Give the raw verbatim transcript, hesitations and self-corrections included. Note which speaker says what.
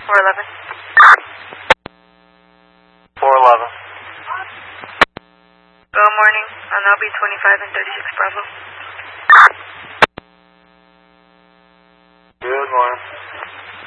Speaker 1: four eleven.
Speaker 2: four eleven.
Speaker 1: Good morning. On L B twenty-five and thirty-six Bravo.
Speaker 2: Good morning.